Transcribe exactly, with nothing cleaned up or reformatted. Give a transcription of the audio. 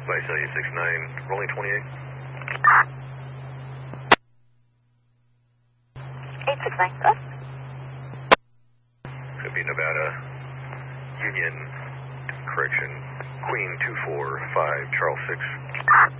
Visalia six nine, rolling twenty-eight. eight six nine, us. Could be Nevada, Union, correction, Queen two four five, Charles six.